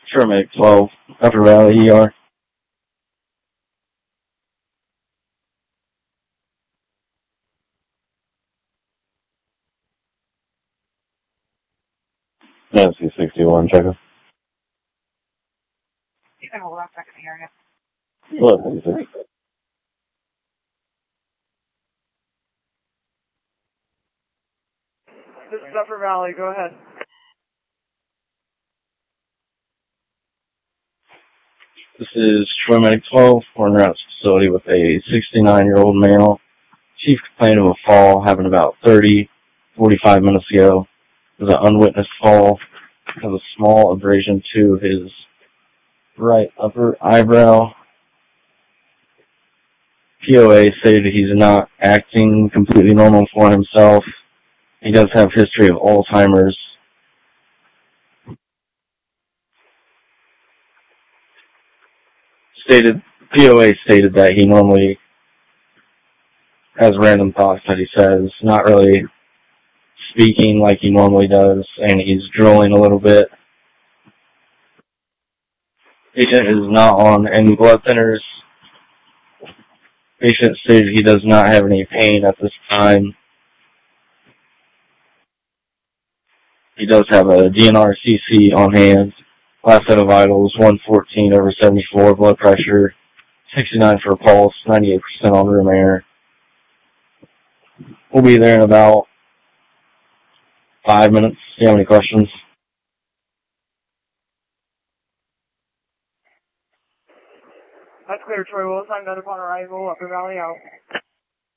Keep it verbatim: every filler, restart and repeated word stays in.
Paramedic twelve, Upper Valley E R. Nancy sixty-one, checker. You can hold on a second here. Hello, ninety-six. This is Upper Valley, go ahead. This is Paramedic twelve, Corner Routes facility with a sixty-nine-year-old male. Chief complained of a fall happened about thirty, forty-five minutes ago. It was an unwitnessed fall. Has a small abrasion to his right upper eyebrow. P O A stated he's not acting completely normal for himself. He does have a history of Alzheimer's. Stated P O A stated that he normally has random thoughts that he says, not really speaking like he normally does, and he's drooling a little bit. Patient is not on any blood thinners. Patient stated he does not have any pain at this time. He does have a D N R C C on hand. Last set of vitals, one fourteen over seventy-four, blood pressure, sixty-nine for pulse, ninety-eight percent on room air. We'll be there in about five minutes. Do you have any questions? That's clear, Troy Wilson. I'm done upon arrival. Upper Valley out.